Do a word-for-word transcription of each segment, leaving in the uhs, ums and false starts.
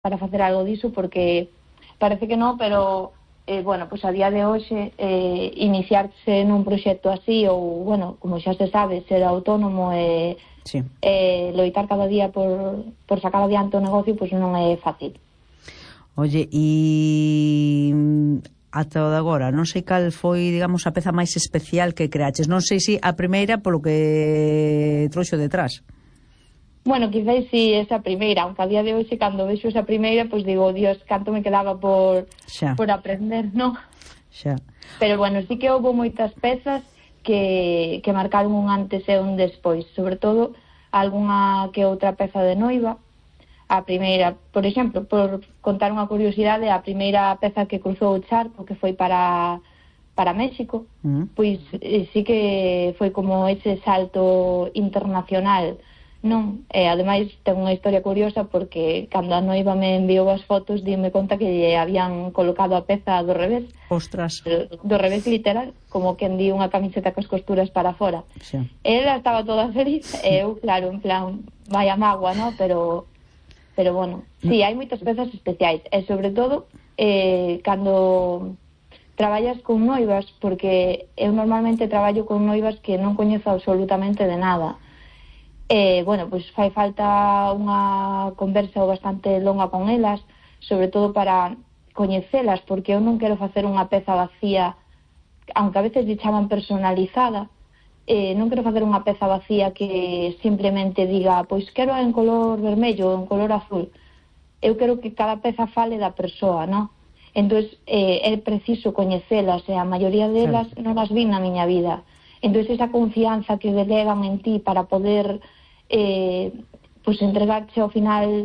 para facer algo diso, porque parece que non, pero eh, bueno, pues a día de hoxe eh, iniciarse nun proxecto así, ou, bueno, como xa se sabe, ser autónomo e sí. eh, loitar cada día por, por sacar adiante o negocio, pues non é fácil. Oye, e ata o de agora, non sei cal foi, digamos, a peza máis especial que creaches. Non sei se a primeira polo que trouxo detrás. Bueno, quizás si esa primeira, aunque a día de hoxe, cando vexo esa primeira, pois pues digo, Dios, canto me quedaba por, por aprender, non? Xa. Pero bueno, sí que houve moitas pezas que, que marcaron un antes e un despois, sobre todo algunha que outra peza de noiva. A primeira, por exemplo, por contar unha curiosidade, a primeira peza que cruzou o charco, que foi para para México, uh-huh. pois eh, sí que foi como ese salto internacional, non? E ademais ten unha historia curiosa, porque cando a noiva me enviou as fotos, dime conta que lle habían colocado a peza do revés. Ostras. Do revés literal, como quen di unha camiseta cos costuras para fora. Sí. Ela estaba toda feliz, e eu, claro, en plan, vaya magua, non? Pero pero bueno, sí, hai moitas pezas especiais, e sobre todo eh, cando traballas con noivas, porque eu normalmente traballo con noivas que non coñezo absolutamente de nada. E, bueno, pois fai falta unha conversa bastante longa con elas, sobre todo para coñecelas, porque eu non quero facer unha peza vacía, aunque a veces lle chaman personalizada, eh, non quero facer unha peza vacía que simplemente diga, pois quero en color vermello ou en color azul. Eu quero que cada peza fale da persoa, non? Entón, eh, é preciso coñecelas, e a maioría delas claro. non as vi na miña vida. Entón, esa confianza que delegan en ti para poder eh, pues entregarche ao final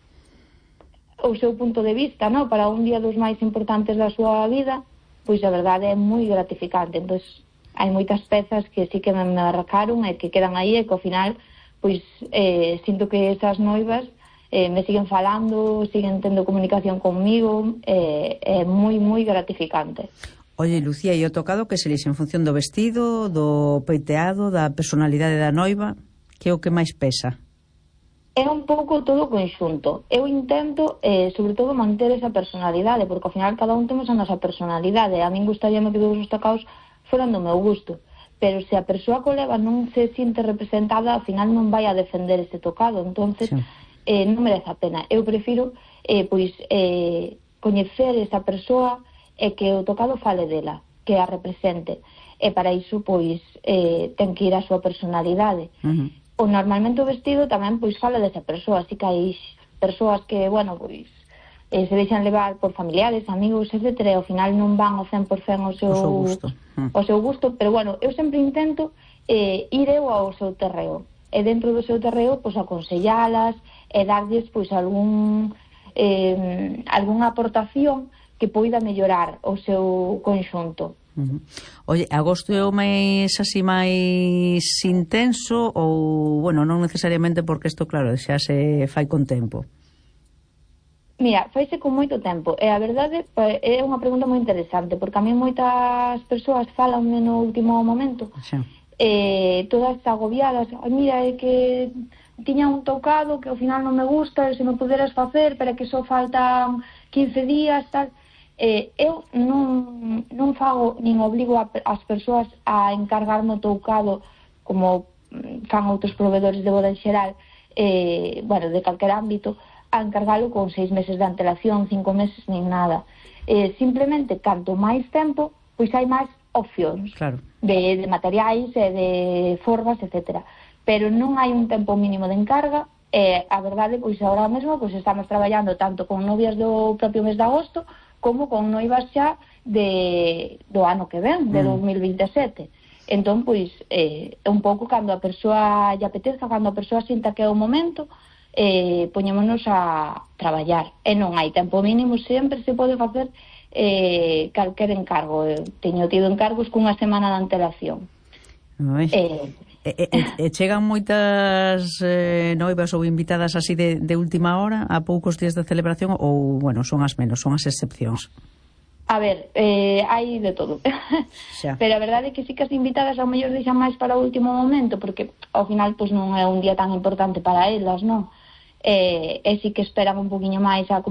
o seu punto de vista, non? Para un día dos máis importantes da súa vida, pois a verdade é moi gratificante. Entón, hai moitas pezas que sí que me marcaron e que quedan aí, e que ao final pois eh, sinto que esas noivas eh, me siguen falando, siguen tendo comunicación conmigo, é eh, moi, moi gratificante. Oye, Lucía, e o tocado que se lixe en función do vestido, do peiteado, da personalidade da noiva, que é o que máis pesa? É un pouco todo o conxunto. Eu intento, eh, sobre todo, manter esa personalidade, porque ao final cada un temos a nosa personalidade. A min gustaríame que todos os tocados foran do meu gusto, pero se a persoa que o leva non se siente representada, ao final non vai a defender ese tocado. Entonces, sí. eh, non merece a pena. Eu prefiro eh, pois eh, coñecer esa persoa e que o tocado fale dela, que a represente. E para iso, pois, eh, ten que ir a súa personalidade. Uh-huh. O normalmente o vestido tamén, pois, fala desa persoa, así que hai persoas que, bueno, pois, eh, se deixan levar por familiares, amigos, etcétera, e ao final non van ao cen por cen ao seu, o seu gusto. Uh. ao seu gusto, pero, bueno, eu sempre intento eh, ir eu ao seu terreo. E dentro do seu terreo, pois, aconsellalas e darlles, pois, algún eh, algunha aportación que poida mellorar o seu conxunto. Uh-huh. Oye, agosto é o máis así máis intenso ou, bueno, non necesariamente, porque isto, claro, xa se fai con tempo? Mira, faise con moito tempo, e a verdade é unha pregunta moi interesante, porque a mí moitas persoas falanme no último momento, sí. eh, todas agobiadas, mira, é que tiña un tocado que ao final non me gusta, se me puderas facer, pero que só faltan quince días, tal. Eh, eu non, non fago nin obligo a, as persoas a encargarme o tocado como fan outros provedores de boda en xeral, eh, bueno, de calquer ámbito, a encargalo con seis meses de antelación, cinco meses, nin nada. Eh, simplemente, canto máis tempo, pois hai máis opcións, claro. de, de materiais e de formas, etcétera. Pero non hai un tempo mínimo de encarga, e a verdade, pois agora mesmo pois estamos traballando tanto con novias do propio mes de agosto como con noivas xa de, do ano que ven, de mm. dos mil veintesete. Entón, pois, é eh, un pouco cando a persoa lle apeteza, cando a persoa sinta que é o momento, eh, poñémonos a traballar. E non hai tempo mínimo, sempre se pode facer eh, calquer encargo. Eu teño tido encargos cunha semana de antelación. Eh, e, e, e chegan moitas eh, noivas ou invitadas así de, de última hora a poucos días de celebración, ou, bueno, son as menos, son as excepcións? A ver, eh, hai de todo. Pero a verdade é que sí que as invitadas ao mellor deixan máis para o último momento, porque ao final pois non é un día tan importante para elas, non? e, e sí que esperan un poquinho máis a